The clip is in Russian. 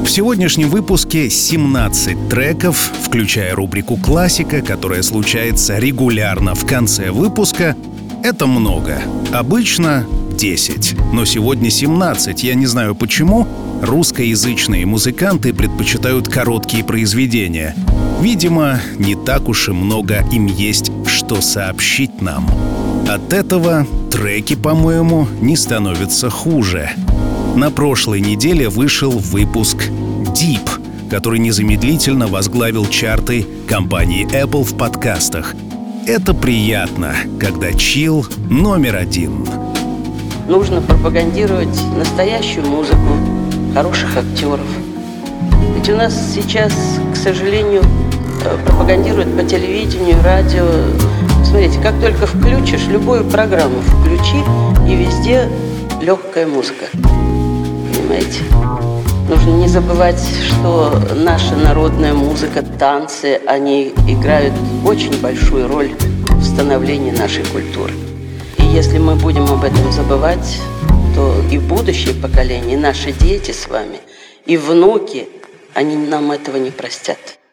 В сегодняшнем выпуске 17 треков, включая рубрику «Классика», которая случается регулярно в конце выпуска. Это много. Обычно 10. Но сегодня 17. Я не знаю почему. Русскоязычные музыканты предпочитают короткие произведения. Видимо, не так уж и много им есть, что сообщить нам. От этого треки, по-моему, не становятся хуже. На прошлой неделе вышел выпуск Deep, который незамедлительно возглавил чарты компании Apple в подкастах. Это приятно, когда чил номер один. Нужно пропагандировать настоящую музыку, хороших актеров. Ведь у нас сейчас, к сожалению, пропагандируют по телевидению, радио. Смотрите, как только включишь, любую программу включи, и везде легкая музыка. Понимаете? Нужно не забывать, что наша народная музыка, танцы, они играют очень большую роль в становлении нашей культуры. И если мы будем об этом забывать, то и будущее поколение, и наши дети с вами, и внуки, они нам этого не простят.